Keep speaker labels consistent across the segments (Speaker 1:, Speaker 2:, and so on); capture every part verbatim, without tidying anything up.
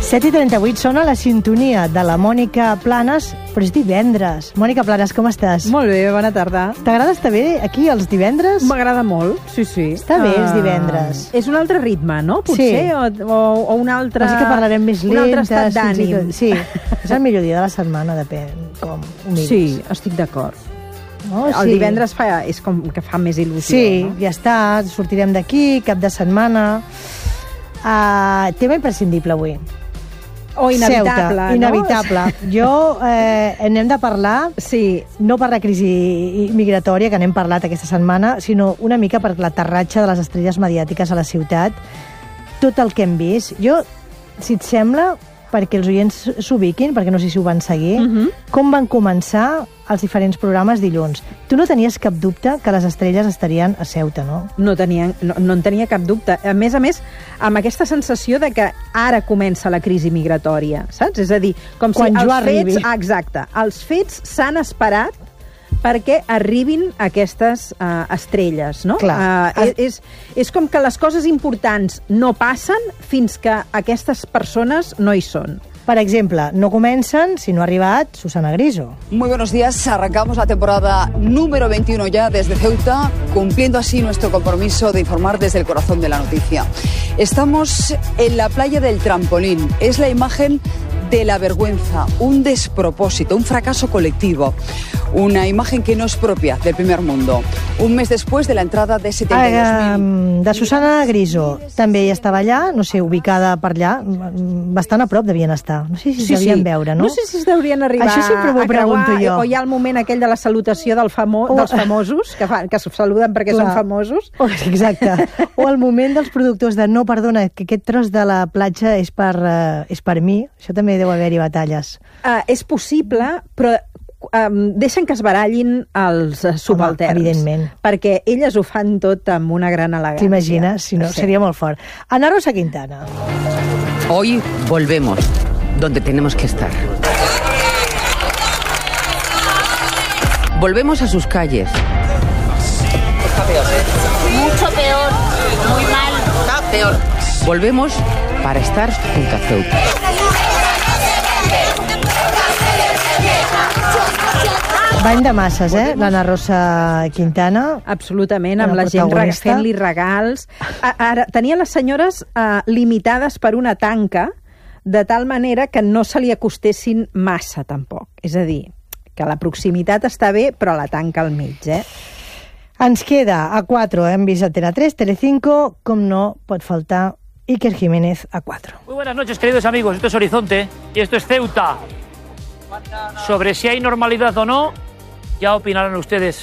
Speaker 1: set i trenta-vuit sona la sintonia de la Mònica Planes, però és divendres. Mònica Planes, com estàs?
Speaker 2: Molt bé, bona tarda.
Speaker 1: T'agrada estar bé aquí els divendres?
Speaker 2: M'agrada molt, sí, sí.
Speaker 1: Està bé, els
Speaker 2: Uh,
Speaker 1: divendres.
Speaker 2: És un altre ritme, no? Potser,
Speaker 1: Sí.
Speaker 2: o, o, o un altre...
Speaker 1: Potser que parlarem més
Speaker 2: un altre
Speaker 1: lentes.
Speaker 2: estat
Speaker 1: fins i
Speaker 2: d'ànim.
Speaker 1: tot. Sí, és el millor dia de la setmana, depèn com ho miris.
Speaker 2: Sí, estic d'acord.
Speaker 1: No?
Speaker 2: El
Speaker 1: Sí.
Speaker 2: divendres fa, és com que fa més il·lusió.
Speaker 1: Sí,
Speaker 2: no?
Speaker 1: ja està, sortirem d'aquí, cap de setmana. Uh, tema imprescindible avui.
Speaker 2: O inevitable,
Speaker 1: Ceuta,
Speaker 2: no?
Speaker 1: inevitable. Jo, eh, n'hem de parlar,
Speaker 2: Sí,
Speaker 1: no per la crisi migratòria, que n'hem parlat aquesta setmana, sinó una mica per l'aterratge de les estrelles mediàtiques a la ciutat, tot el que hem vist. Jo, si et sembla, perquè els oients s'ubiquin, perquè no sé si ho van seguir,
Speaker 2: Mhm.
Speaker 1: com van començar els diferents programes dilluns. Tu no tenies cap dubte que les estrelles estarien a Ceuta, no?
Speaker 2: no, tenia, no, no en tenia cap dubte. A més a més, amb aquesta sensació de que ara comença la crisi migratòria, saps? És a dir, com
Speaker 1: Quan
Speaker 2: si
Speaker 1: jo
Speaker 2: els
Speaker 1: arribi.
Speaker 2: fets... Ah, exacte. Els fets s'han esperat perquè arribin aquestes uh, estrelles, no?
Speaker 1: Clar.
Speaker 2: Uh, és, és com que les coses importants no passen fins que aquestes persones no hi són.
Speaker 1: Per exemple, no comencen si no ha arribat Susana Griso.
Speaker 3: Muy buenos días, arrancamos la temporada número veintiuno ya desde Ceuta, cumpliendo así nuestro compromiso de informar desde el corazón de la noticia. Estamos en la playa del Trampolín, es la imagen de la vergüenza, un despropósito, un fracaso colectivo, una imagen que no es propia del primer mundo. Un mes después de la entrada de setenta y dos mil...
Speaker 1: De Susana Griso, també hi estava allà, no sé, ubicada per allà, bastant a prop devien estar. No sé si es devien veure, no?
Speaker 2: No sé si es deurien arribar
Speaker 1: Això sempre m'ho
Speaker 2: a creuar,
Speaker 1: pregunto jo.
Speaker 2: o hi ha el moment aquell de la salutació del famo,
Speaker 1: O-
Speaker 2: dels famosos, que, fa, que se saluden perquè
Speaker 1: Clar.
Speaker 2: són famosos.
Speaker 1: O, exacte. O el moment dels productors de no, perdona, que aquest tros de la platja és per, uh, és per mi. Això també deu haver-hi batalles.
Speaker 2: Uh, és possible, però um, deixen que es barallin els uh, subalterns.
Speaker 1: Home, evidentment.
Speaker 2: Perquè elles ho fan tot amb una gran elegància.
Speaker 1: T'imagines? Si no,
Speaker 2: Sí.
Speaker 1: seria molt fort. Ana Rosa Quintana.
Speaker 4: Hoy volvemos donde tenemos que estar. Volvemos a sus calles.
Speaker 5: Mucho peor, muy mal.
Speaker 4: Está peor. Volvemos para estar junto a Ceuta.
Speaker 1: Bany de masses, eh? L'Anna Rosa Quintana.
Speaker 2: Absolutament, amb
Speaker 1: La
Speaker 2: la gent re-
Speaker 1: protagonista.
Speaker 2: fent-li regals. A, ara, tenia les senyores uh, limitades per una tanca, de tal manera que no se li acostessin massa, tampoc. És a dir, que la proximitat està bé, però la tanca al mig, eh?
Speaker 1: Ens queda a quatre, hem vist Antena tres, Telecinco, com no pot faltar Iker Jiménez a quatre.
Speaker 6: Muy buenas noches, queridos amigos. Esto es Horizonte y esto es Ceuta. Sobre si hay normalidad o no, ya opinarán ustedes.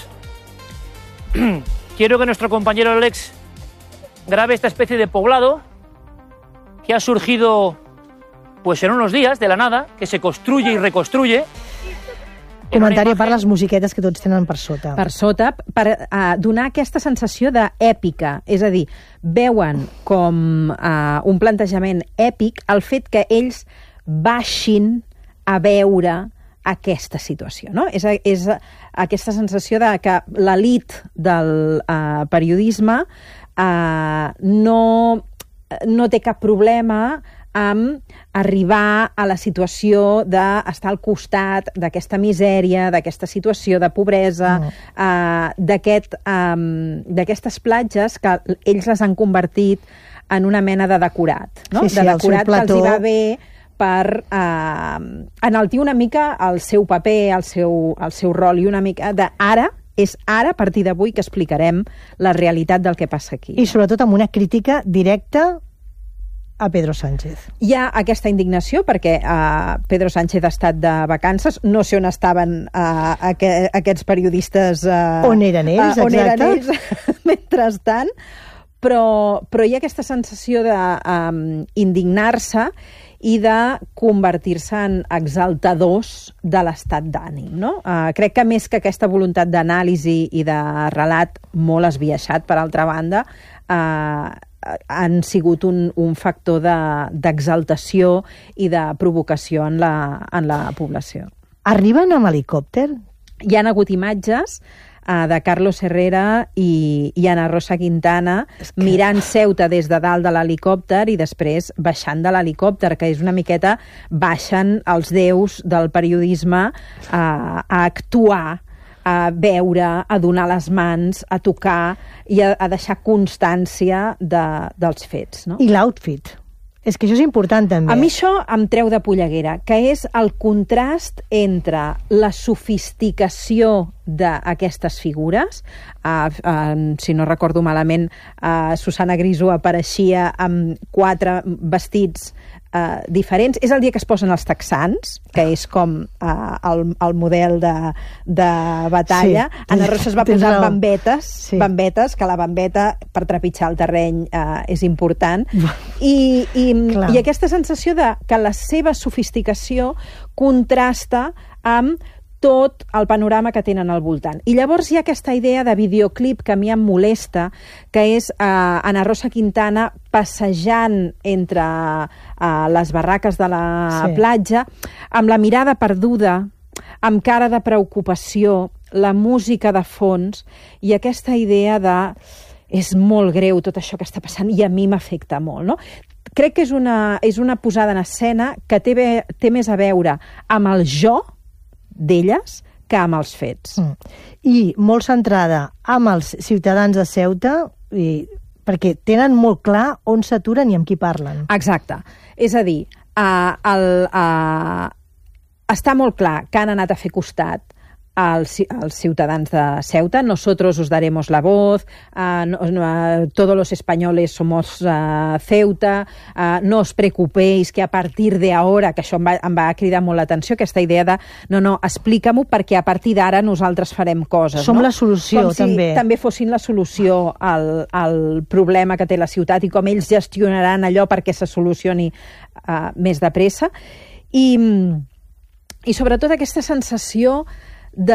Speaker 6: Quiero que nuestro compañero Alex grabe esta especie de poblado que ha surgido pues en unos días, de la nada, que se construye y reconstruye. En una
Speaker 1: Comentari a part
Speaker 6: imagen-
Speaker 1: les musiquetes que tots tenen per sota.
Speaker 2: Per sota, per uh, donar aquesta sensació d'èpica. És a dir, veuen com uh, un plantejament èpic el fet que ells baixin a veure aquesta situació, no? És, és aquesta sensació de que l'elit del uh, periodisme uh, no, no té cap problema amb arribar a la situació d'estar al costat d'aquesta misèria, d'aquesta situació de pobresa,
Speaker 1: Mm.
Speaker 2: uh, d'aquest, um, d'aquestes platges que ells les han convertit en una mena de decorat, no?
Speaker 1: Sí, sí,
Speaker 2: de
Speaker 1: el seu
Speaker 2: decorat que els
Speaker 1: plató.
Speaker 2: hi va bé per eh, enaltir una mica el seu paper, el seu, el seu rol, i una mica de ara, és ara, a partir d'avui, que explicarem la realitat del que passa aquí.
Speaker 1: I sobretot amb una crítica directa a Pedro Sánchez.
Speaker 2: Hi ha aquesta indignació perquè uh, Pedro Sánchez ha estat de vacances, no sé on estaven uh, aqu aquests periodistes... Uh,
Speaker 1: On eren ells,
Speaker 2: uh, on eren
Speaker 1: exacte.
Speaker 2: ells, mentrestant, però, però hi ha aquesta sensació d'indignar-se i de convertir-se en exaltadors de l'estat d'ànim, no? Uh, crec que més que aquesta voluntat d'anàlisi i de relat molt esbiaixat, per altra banda, uh, han sigut un, un factor d'exaltació i de provocació en la, en la població.
Speaker 1: Arriben amb helicòpter?
Speaker 2: Hi han hagut imatges uh, de Carlos Herrera i, i Ana Rosa Quintana que... mirant Ceuta des de dalt de l'helicòpter i després baixant de l'helicòpter, que és una miqueta baixen els déus del periodisme uh, a actuar, a veure, a donar les mans, a tocar i a, a deixar constància de, dels fets. No?
Speaker 1: I l'outfit. És que això és important, també.
Speaker 2: A mi això em treu de polleguera, que és el contrast entre la sofisticació d'aquestes figures. Uh, uh, si no recordo malament, uh, Susana Griso apareixia amb quatre vestits uh, diferents. És el dia que es posen els texans, que és com uh, el, el model de, de batalla. Sí. Ana Rosa es va posar bambetes, sí. bambetes, que la bambeta per trepitjar el terreny uh, és important. I, i, i aquesta sensació de que la seva sofisticació contrasta amb tot el panorama que tenen al voltant. I llavors hi ha aquesta idea de videoclip que a mi em molesta, que és eh, Ana Rosa Quintana passejant entre eh, les barraques de la sí. platja, amb la mirada perduda, amb cara de preocupació, la música de fons, i aquesta idea de és molt greu tot això que està passant i a mi m'afecta molt, no? Crec que és una, és una posada en escena que té, be, té més a veure amb el jo d'elles que amb els fets. Mm.
Speaker 1: I molt centrada amb els ciutadans de Ceuta, i, perquè tenen molt clar on s'aturen i amb qui parlen.
Speaker 2: Exacte. És a dir, uh, el, uh, està molt clar que han anat a fer costat als, als ciutadans de Ceuta. Nosotros os daremos la voz, uh, no, uh, todos los españoles somos uh, Ceuta, uh, no os preocupéis que a partir de ahora, que això em va, em va cridar molt l'atenció, aquesta idea de no, no, explica-m'ho perquè a partir d'ara nosaltres farem coses.
Speaker 1: Som
Speaker 2: no?
Speaker 1: la solució,
Speaker 2: com si
Speaker 1: també.
Speaker 2: també fossin la solució al, al problema que té la ciutat i com ells gestionaran allò perquè se solucioni uh, més de pressa. I, i sobretot aquesta sensació de...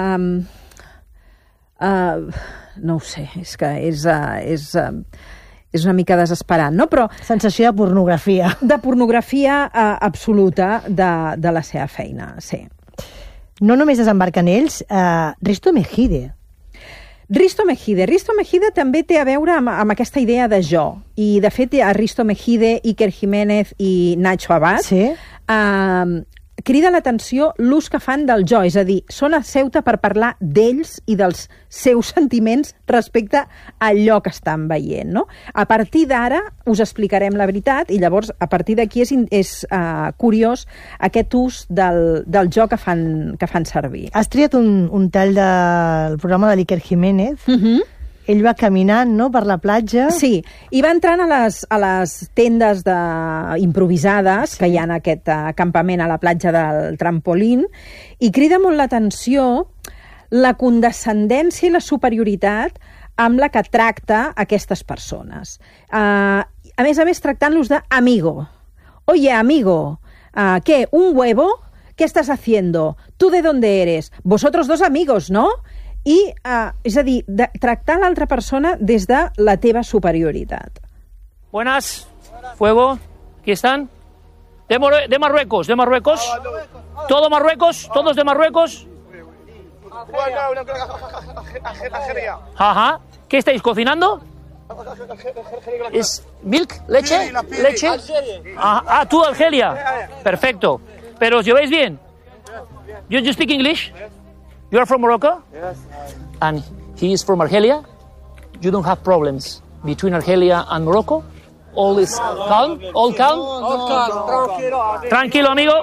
Speaker 2: Uh, no ho sé, és que és, uh, és, uh, és una mica desesperant, no? Però
Speaker 1: sensació de pornografia.
Speaker 2: De pornografia uh, absoluta de, de la seva feina, sí.
Speaker 1: No només desembarquen ells, uh, Risto Mejide.
Speaker 2: Risto Mejide. Risto Mejide també té a veure amb, amb aquesta idea de jo. I, de fet, a Risto Mejide, Iker Jiménez i Nacho Abad
Speaker 1: sí?
Speaker 2: uh, crida l'atenció l'ús que fan del jo, és a dir, són a Ceuta per parlar d'ells i dels seus sentiments respecte a allò que estan veient, no? A partir d'ara us explicarem la veritat i llavors a partir d'aquí és, és uh, curiós aquest ús del, del jo que fan, que fan servir.
Speaker 1: Has triat un, un tall del programa de l'Iker Jiménez. Mhm. Uh-huh. Ell va caminant, no?, per la platja.
Speaker 2: Sí, i va entrant a les, a les tendes de, improvisades sí. que hi ha en aquest uh, campament a la platja del Trampolín i crida molt l'atenció la condescendència i la superioritat amb la que tracta aquestes persones. Uh, a més a més, tractant-los de amigo. Oye, amigo, uh, ¿qué? ¿Un huevo? ¿Qué estás haciendo? ¿Tú de dónde eres? Vosotros dos amigos, ¿no? I, uh, és a dir, de, tractar l'altra persona des de la teva superioritat.
Speaker 6: Buenas, fuego, aquí están. De, More de Marruecos, de Marruecos. ¿Todo Marruecos? ¿Todos de Marruecos? Ajá. ¿Qué estáis cocinando? ¿Es milk? ¿Leche? ¿Leche? Ah, ah, tú, Argelia. Perfecto. ¿Pero os lleváis bien? You, you speak English? You are from Morocco? Yes. And he is from Argelia? You don't have problems between Argelia and Morocco? All is calm? All calm? All calm. Tranquilo, amigo.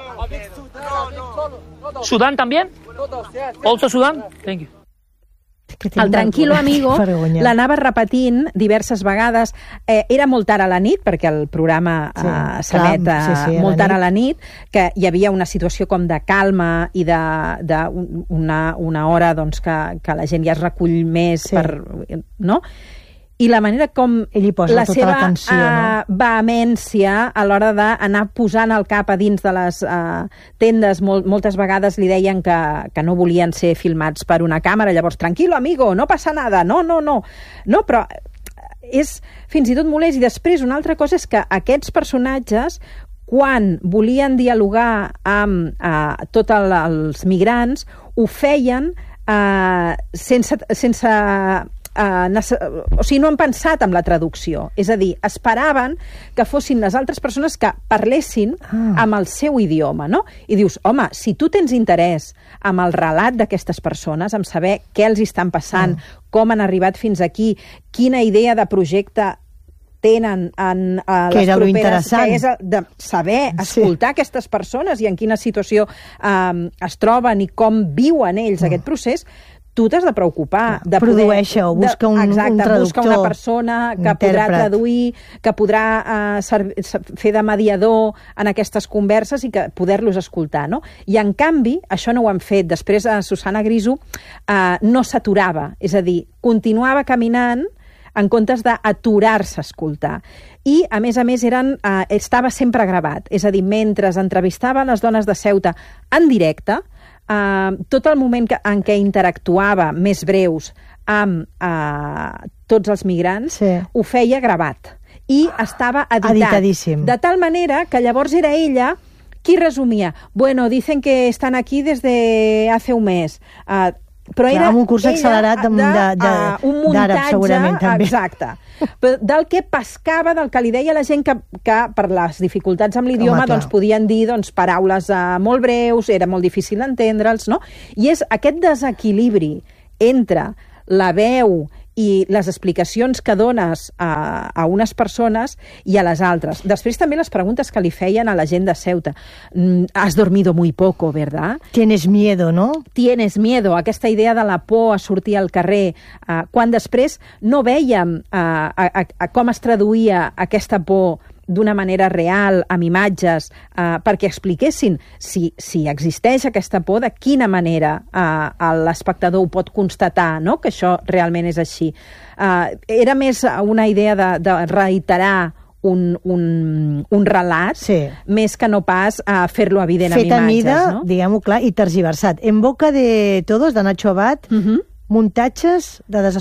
Speaker 6: ¿Sudán también? Also Sudán? Thank you.
Speaker 2: El tranquilo amigo l'anava repetint diverses vegades. Eh, era molt tard a la nit, perquè el programa sí, eh, s'emet sí, sí, molt tard a la nit, que hi havia una situació com de calma i de, de una, una hora doncs, que, que la gent ja es recull més sí. per... No? I la manera com la seva la tensió, uh, no? vehemència a l'hora d'anar posant el cap a dins de les uh, tendes, mol moltes vegades li deien que, que no volien ser filmats per una càmera, llavors, tranquilo, amigo, no passa nada, no, no, no, no, però és fins i tot molest. I després una altra cosa és que aquests personatges, quan volien dialogar amb uh, tots els migrants, ho feien uh, sense... sense Uh, o sigui, no han pensat en la traducció. És a dir, esperaven que fossin les altres persones que parlessin ah. amb el seu idioma, no? I dius, home, si tu tens interès amb el relat d'aquestes persones, en saber què els estan passant, ah. com han arribat fins aquí, quina idea de projecte tenen en uh, les
Speaker 1: era
Speaker 2: properes... Que és de saber escoltar sí. aquestes persones i en quina situació um, es troben i com viuen ells oh. aquest procés, tu t'has de preocupar. De
Speaker 1: Produeix-ho, busca un,
Speaker 2: exacte,
Speaker 1: un traductor.
Speaker 2: Busca una persona que intèrpret. podrà traduir, que podrà uh, serv, fer de mediador en aquestes converses i que poder-los escoltar, no? I en canvi, això no ho han fet. Després, a Susana Griso uh, no s'aturava, és a dir, continuava caminant en comptes d'aturar-se a escoltar. I, a més a més, eren, uh, estava sempre gravat. És a dir, mentre entrevistava les dones de Ceuta en directe, Uh, tot el moment que, en què interactuava més breus amb uh, tots els migrants, sí. ho feia gravat. I estava editat.
Speaker 1: Editadíssim.
Speaker 2: De tal manera que llavors era ella qui resumia. Bueno, dicen que estan aquí desde hace un mes. Uh, però
Speaker 1: Clar,
Speaker 2: era
Speaker 1: amb un curs accelerat
Speaker 2: de, de,
Speaker 1: de,
Speaker 2: uh, un muntatge,
Speaker 1: segurament, també.
Speaker 2: Exacte. Del que pescava, del que li deia la gent que, que per les dificultats amb l'idioma doncs, podien dir doncs, paraules uh, molt breus, era molt difícil entendre'ls, no? I és aquest desequilibri entre la veu i les explicacions que dones a, a unes persones i a les altres. Després també les preguntes que li feien a la gent de Ceuta. Has dormido muy poco, ¿verdad?
Speaker 1: Tienes miedo, no?
Speaker 2: Tienes miedo, aquesta idea de la por a sortir al carrer, uh, quan després no vèiem uh, a, a, a com es traduïa aquesta por d'una manera real, amb imatges, eh, perquè expliquessin si, si existeix aquesta por, de quina manera eh, l'espectador ho pot constatar, no? Que això realment és així. Eh, era més una idea de, de reiterar un, un, un relat, sí. més que no pas uh, fer-lo evident
Speaker 1: Fet
Speaker 2: amb imatges.
Speaker 1: Fet a mida,
Speaker 2: no?
Speaker 1: diguem-ho clar, i tergiversat. En boca de todos, de Nacho Abad, uh-huh. muntatges de